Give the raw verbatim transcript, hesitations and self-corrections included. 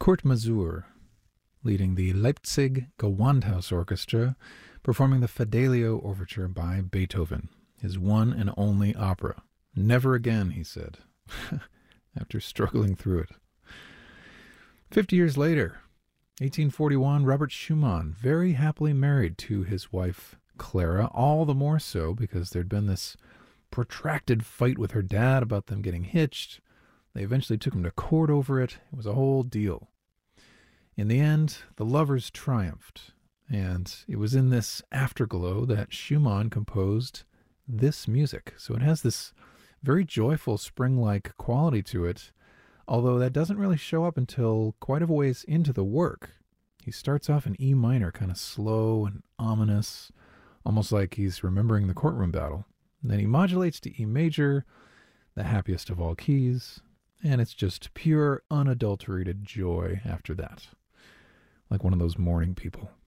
Kurt Masur, leading the Leipzig Gewandhaus Orchestra, performing the Fidelio Overture by Beethoven, his one and only opera. Never again, he said, after struggling through it. Fifty years later, eighteen forty-one, Robert Schumann, very happily married to his wife Clara, all the more so because there'd been this protracted fight with her dad about them getting hitched. They eventually took him to court over it. It was a whole deal. In the end, the lovers triumphed, and it was in this afterglow that Schumann composed this music. So it has this very joyful, spring-like quality to it, although that doesn't really show up until quite a ways into the work. He starts off in E minor, kind of slow and ominous, almost like he's remembering the courtroom battle. And then he modulates to E major, the happiest of all keys, and it's just pure, unadulterated joy after that. Like one of those morning people.